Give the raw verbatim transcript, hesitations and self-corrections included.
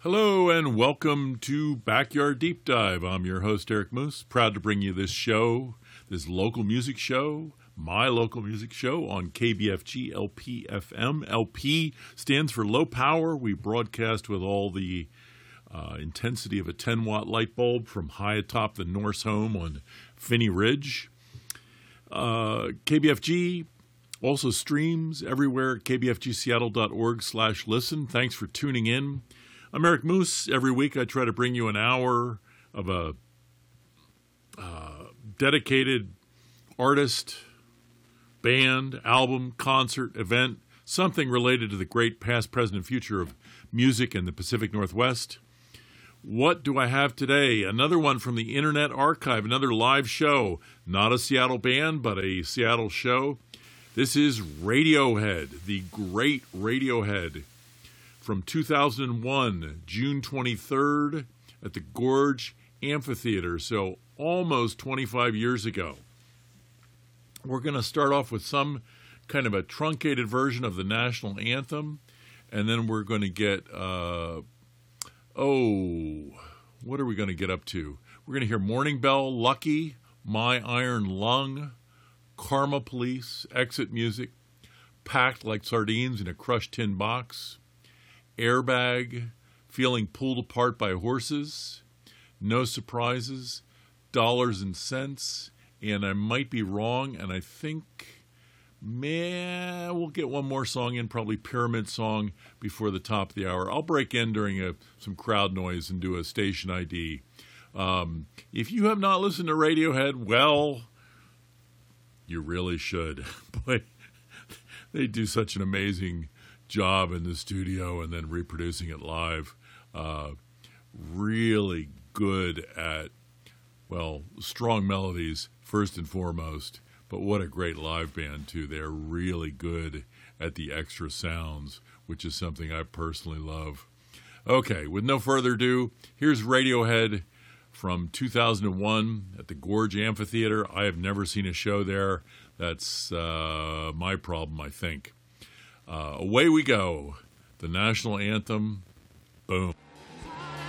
Hello and welcome to Backyard Deep Dive. I'm your host, Eric Moose, proud to bring you this show, this local music show, my local music show on K B F G L P F M. L P stands for low power. We broadcast with all the uh, intensity of a ten watt light bulb from high atop the Norse home on Finney Ridge. Uh, K B F G also streams everywhere at k b f g seattle dot org slash listen. Thanks for tuning in. I'm Eric Moose. Every week I try to bring you an hour of a uh, dedicated artist, band, album, concert, event, something related to the great past, present, and future of music in the Pacific Northwest. What do I have today? Another one from the Internet Archive, another live show. Not a Seattle band, but a Seattle show. This is Radiohead, the great Radiohead, from two thousand one, June twenty-third, at the Gorge Amphitheater, so almost twenty-five years ago. We're going to start off with some kind of a truncated version of the national anthem, and then we're going to get, uh, oh, what are we going to get up to? We're going to hear Morning Bell, Lucky, My Iron Lung, Karma Police, Exit Music, Packed Like Sardines in a Crushed Tin Box, Airbag, Feeling Pulled Apart by Horses, No Surprises, Dollars and Cents, and I might be wrong, and I think, man, we'll get one more song in, probably Pyramid Song before the top of the hour. I'll break in during a, some crowd noise and do a station I D. Um, if you have not listened to Radiohead, well, you really should. Boy, they do such an amazing job in the studio and then reproducing it live. Uh, really good at, well, strong melodies first and foremost, but what a great live band too. They're really good at the extra sounds, which is something I personally love. Okay, with no further ado, here's Radiohead from two thousand one at the Gorge Amphitheater. I have never seen a show there. That's uh, my problem, I think. Uh, away we go. The national anthem. Boom.